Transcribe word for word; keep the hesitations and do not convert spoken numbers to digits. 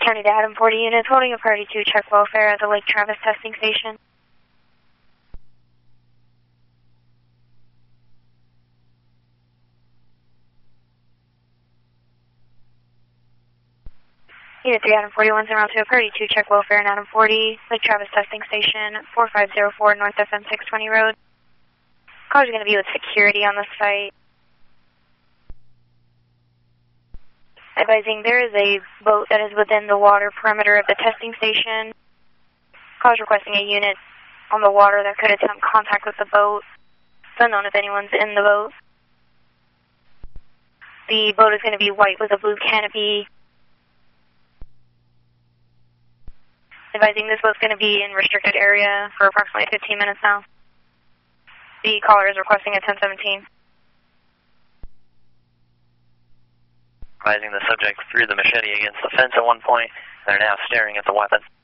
County to Adam forty units, holding a priority two check welfare at the Lake Travis testing station. Unit three, Adam forty-one, around to a priority two check welfare in Adam forty, Lake Travis testing station, four five zero four North F M six twenty Road. Calls are going to be with security on the site. Advising there is a boat that is within the water perimeter of the testing station. Calls requesting a unit on the water that could attempt contact with the boat. It's unknown if anyone's in the boat. The boat is going to be white with a blue canopy. Advising this boat's going to be in restricted area for approximately fifteen minutes now. The caller is requesting a ten seventeen. Advising the subject threw the machete against the fence at one point. They're now staring at the weapon.